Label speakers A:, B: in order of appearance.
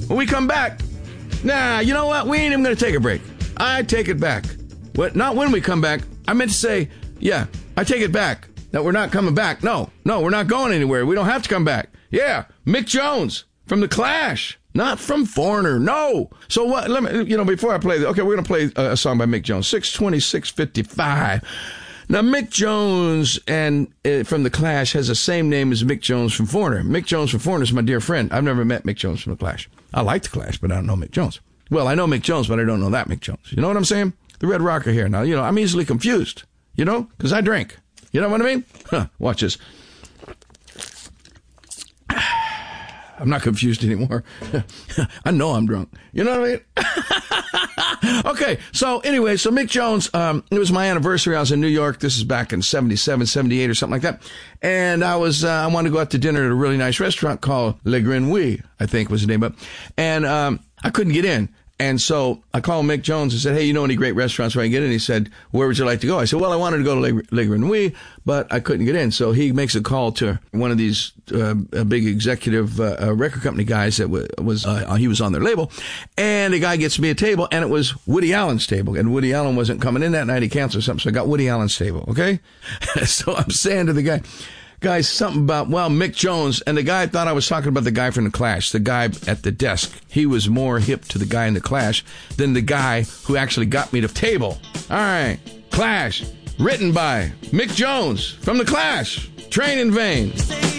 A: When we come back, nah, you know what? We ain't even going to take a break. I take it back. What? Not when we come back. I meant to say, yeah, I take it back. That we're not coming back. No, we're not going anywhere. We don't have to come back. Yeah, Mick Jones from The Clash, not from Foreigner. No. So what? Let me, before I play, okay, we're going to play a song by Mick Jones, 62655. Now, Mick Jones and from The Clash has the same name as Mick Jones from Foreigner. Mick Jones from Foreigner is my dear friend. I've never met Mick Jones from The Clash. I like The Clash, but I don't know Mick Jones. Well, I know Mick Jones, but I don't know that Mick Jones. You know what I'm saying? The Red Rocker here. Now, I'm easily confused, because I drink. You know what I mean? Watch this. I'm not confused anymore. I know I'm drunk. You know what I mean? Okay, so anyway, so Mick Jones, it was my anniversary. I was in New York. This is back in 77, 78 or something like that. And I wanted to go out to dinner at a really nice restaurant called Le Grenouille, I think was the name of it. And I couldn't get in. And so I called Mick Jones and said, hey, you know any great restaurants where I can get in? He said, where would you like to go? I said, well, I wanted to go to Le Grenouille, but I couldn't get in. So he makes a call to one of these big executive record company guys that he was on their label. And the guy gets me a table, and it was Woody Allen's table. And Woody Allen wasn't coming in that night. He canceled something. So I got Woody Allen's table, okay? So I'm saying to the guy, something about, Mick Jones, and the guy thought I was talking about the guy from The Clash, the guy at the desk. He was more hip to the guy in The Clash than the guy who actually got me the table. All right, Clash, written by Mick Jones from The Clash, Train in Vain.